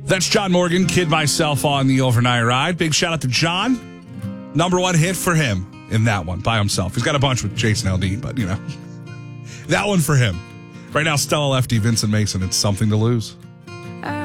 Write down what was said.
That's John Morgan, Kid Myself on the Overnight Ride. Big shout out to John. Number one hit for him in that one by himself. He's got a bunch with Jason Aldean, but, that one for him. Right now, Stella Lefty, Vincent Mason, it's Something to Lose.